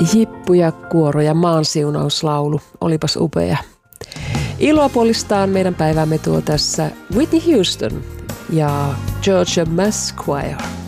Jippu ja kuoro ja maansiunauslaulu. Olipas upea. Iloa puolistaan meidän päiväämme tuo tässä Whitney Houston ja Georgia Mass Choir.